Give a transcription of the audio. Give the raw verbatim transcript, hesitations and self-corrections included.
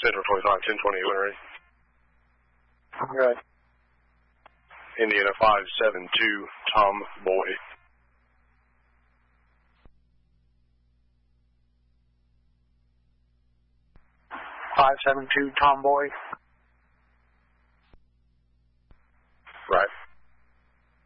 Central twenty-five, ten twenty, when ready. Good. Indiana five seven two, Tom Boy. five seven two, Tom Boy.